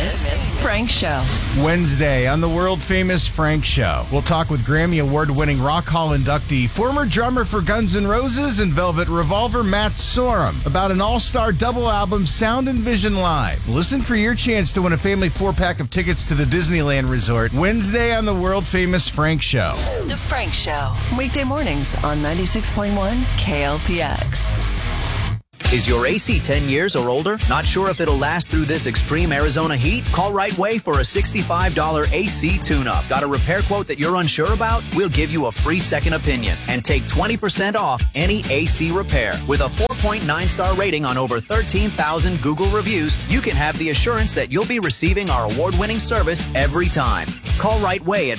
miss Frank Show. Wednesday on the world-famous Frank Show. We'll talk with Grammy Award-winning Rock Hall inductee, former drummer for Guns N' Roses and Velvet Revolver, Matt Sorum, about an all-star double album, Sound and Vision Live. Listen for your chance to win a family 4-pack of tickets to the Disneyland Resort. Wednesday on the world-famous Frank Show. The Frank Show. Weekday mornings on 96.1 KLPX. Is your AC 10 years or older? Not sure if it'll last through this extreme Arizona heat? Call Right Way for a $65 AC tune-up. Got a repair quote that you're unsure about? We'll give you a free second opinion and take 20% off any AC repair. With a 4.9-star rating on over 13,000 Google reviews, you can have the assurance that you'll be receiving our award-winning service every time. Call Right Way at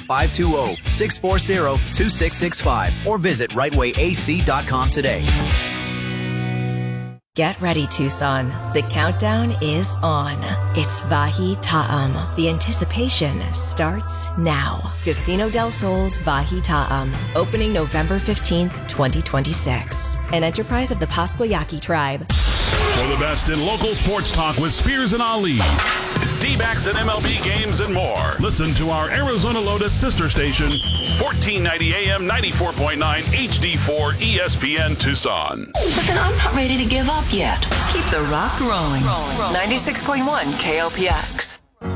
520-640-2665 or visit rightwayac.com today. Get ready, Tucson. The countdown is on. It's Vahi Ta'am. The anticipation starts now. Casino del Sol's Vahi Ta'am, opening November 15th, 2026. An enterprise of the Pasquayaki tribe. For the best in local sports talk with Spears and Ali, D-backs and MLB games and more. Listen to our Arizona Lotus sister station, 1490 AM 94.9 HD4 ESPN Tucson. Listen, I'm not ready to give up yet. Keep the rock rolling. 96.1 KLPX.